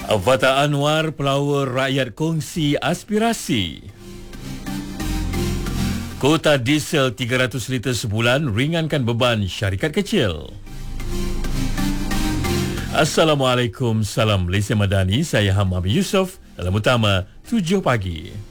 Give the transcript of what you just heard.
Fatah Anwar, pelawar rakyat kongsi aspirasi. Kota diesel 300 liter sebulan ringankan beban syarikat kecil. Assalamualaikum, salam Malaysia Madani. Saya Hamam Yusof dalam utama 7 pagi.